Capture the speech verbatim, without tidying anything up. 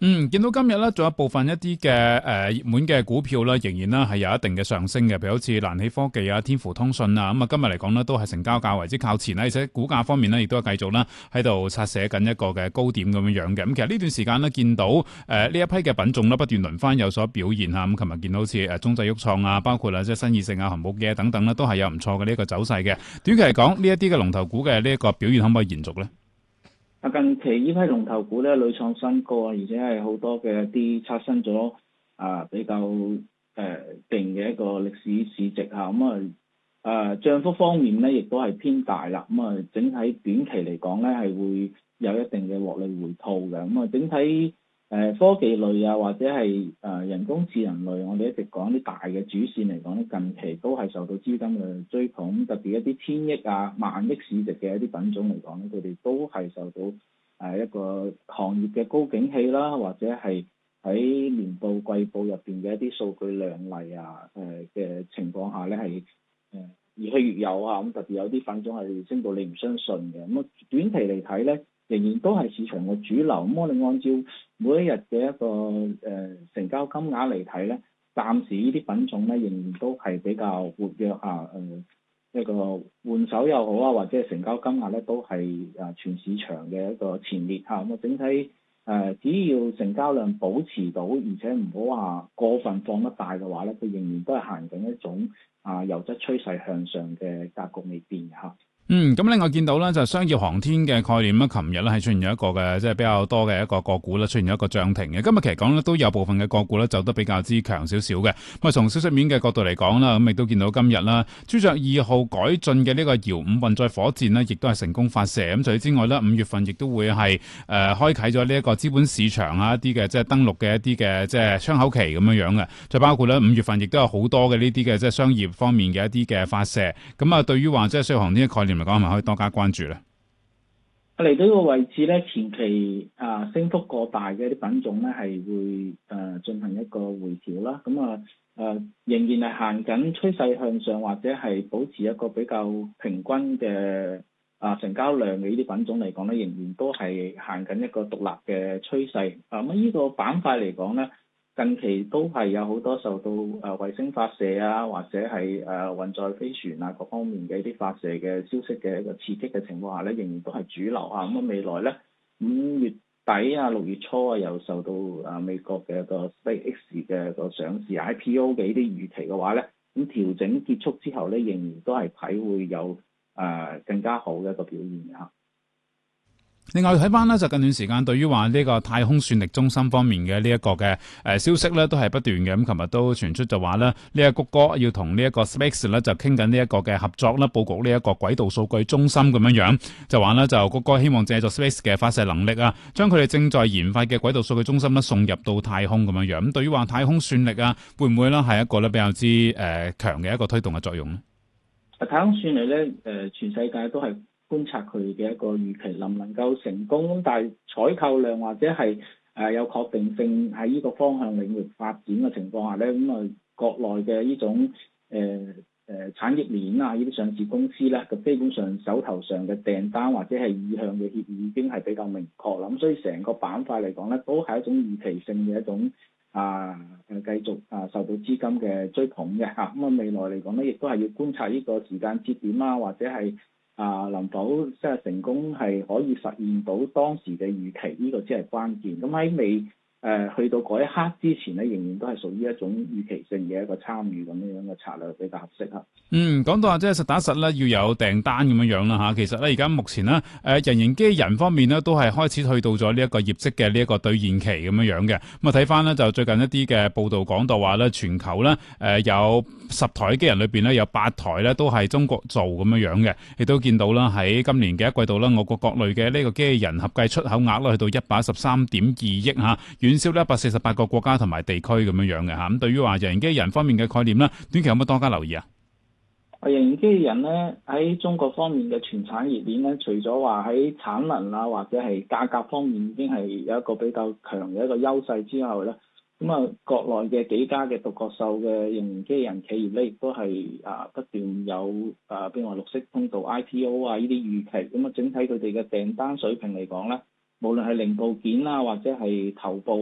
嗯，見到今日咧，仲有部分一啲嘅誒熱門嘅股票咧，仍然咧係有一定嘅上升嘅，譬如好似蘭希科技啊、天符通訊啊，咁啊今日嚟講呢，都係成交價為之靠前啦，而且股價方面呢，亦都係繼續啦喺度擦寫緊一個嘅高點咁樣樣嘅。咁其實呢段時間呢，見到誒呢一批嘅品種咧不斷輪番有所表現嚇，咁琴日見到好似誒中製鬱創啊，包括啊即係新異性啊、恒寶機等等咧，都係有唔錯嘅呢一個走勢嘅。短期嚟講，呢一啲嘅龍頭股嘅呢一個表現可唔可以延續咧？ 啊，近期呢批龍頭股咧屢創新高啊，而且係好多嘅啲刷新咗啊比較誒勁嘅一個歷史市值嚇，咁啊誒漲幅方面咧亦都係偏大啦，咁啊整體短期嚟講咧係會有一定嘅獲利回吐嘅，咁啊整體。誒科技類啊，或者係誒人工智能類，我哋一直講啲大嘅主線嚟講咧，近期都係受到資金嘅追捧，特別一啲千億啊、萬億市值嘅一啲品種嚟講咧，佢哋都係受到誒一個行業嘅高景氣啦，或者係喺年報、季報入邊嘅一啲數據亮麗啊誒嘅情況下咧，係誒越去越有啊，咁特別有啲品種係升到你唔相信嘅，咁啊短期嚟睇咧。仍然都係市場嘅主流，咁我哋按照每一日嘅一個誒、呃、成交金額嚟睇咧，暫時呢啲品種咧仍然都係比較活躍啊，誒、呃、一個換手又好啊，或者係成交金額咧都係誒全市場嘅一個前列嚇，咁啊整體誒、呃、只要成交量保持到，而且唔好話過分放得大嘅話咧，佢仍然都係行緊一種啊優質趨勢向上嘅格局未變嚇。 嗯，咁另外見到咧就商業航天嘅概念咧，琴日咧係出現咗一個嘅即係比較多嘅一個個股咧出現咗一個漲停嘅。今日其實講咧都有部分嘅個股咧走得比較之強少少嘅。咁啊從消息面嘅角度嚟講啦，咁亦都見到今日啦，朱雀二號改進嘅呢個遙五運載火箭呢，亦都係成功發射。咁除此之外咧，五月份亦都會係誒、呃、開啟咗呢一個資本市場啊一啲嘅即係登陸嘅一啲嘅即係窗口期咁樣樣嘅。就包括咧五月份亦都有好多嘅呢啲嘅即係商業方面嘅一啲嘅發射。咁啊對於話即係商業航天嘅概念嚟講，係咪可以多加關注咧？ 嚟到呢個位置咧，前期啊升幅過大嘅啲品種咧係會誒、呃、進行一個回調啦。咁啊誒仍然係行緊趨勢向上，或者係保持一個比較平均嘅啊成交量嘅呢啲品種嚟講咧，仍然都係行緊一個獨立嘅趨勢。啊咁呢個板塊嚟講咧。近期都係有好多受到誒衛星發射啊，或者係誒運載飛船啊各方面嘅一啲發射嘅消息嘅一個刺激嘅情況下咧，仍然都係主流啊。咁啊未來咧五月底啊六月初啊，又受到誒美國嘅一個 SpaceX 嘅一個上市 I P O 嘅呢啲預期嘅話咧，咁調整結束之後咧，仍然都係睇會有誒更加好嘅一個表現嚇。 另外睇翻咧，就近段時間對於話呢個太空算力中心方面嘅呢一個嘅誒消息咧，都係不斷嘅。咁琴日都傳出就話咧，呢、這、一個谷歌要同呢一個 SpaceX 咧就傾緊呢一個嘅合作啦，佈局呢一個軌道數據中心咁樣樣。就話咧就谷歌希望借助 SpaceX 嘅發射能力啊，將佢哋正在研發嘅軌道數據中心咧送入到太空咁樣樣。咁對於話太空算力啊，會唔會咧係一個咧比較之誒強嘅一個推動嘅作用咧？ 太空算力咧誒，全世界都係觀察佢嘅一個預期能唔能夠成功，但係採購量或者係誒有確定性喺呢個方向領域發展嘅情況下咧，咁啊國內嘅呢種誒誒、呃呃、產業鏈啊，呢啲上市公司咧，咁基本上手頭上嘅訂單或者係意向嘅協議已經係比較明確啦，咁所以成個板塊嚟講咧，都係一種預期性嘅一種啊誒繼續啊受到資金嘅追捧嘅嚇，咁啊未來嚟講咧，亦都係要觀察呢個時間節點啊，或者係啊，能否即係成功係可以實現到當時嘅預期？呢、這個先係關鍵。咁喺未誒去到嗰一刻之前咧，仍然都係屬於一種預期性嘅一個參與咁樣樣嘅策略比較合適嚇。 嗯，講到話即係實打實咧，要有訂單咁樣樣啦嚇。其實咧，而家目前咧，誒人形機人方面咧，都係開始去到咗呢一個業績嘅呢一個兌現期咁樣樣嘅。咁啊睇翻咧，就最近一啲嘅報道講到話咧，全球咧誒有十台機人裏邊咧，有八台咧都係中國做咁樣樣嘅。亦都見到啦，喺今年嘅一季度啦，我國各類嘅呢個機器人合計出口額咧，去到一百一十三點二億嚇，遠銷一百四十八個國家同埋地區咁樣樣嘅嚇。咁對於話人形機人方面嘅概念咧，短期有冇多加留意啊？ 人形機器人咧喺中國方面嘅全產業鏈咧，除咗話喺產能啊或者係價格方面已經係有一個比較強嘅一個優勢之後咧，咁啊國內嘅幾家嘅獨角獸嘅人形機器人企業咧，亦都係啊不斷有啊譬如話綠色通道 I P O 啊呢啲預期，咁啊整體佢哋嘅訂單水平嚟講咧，無論係零部件啊或者係頭部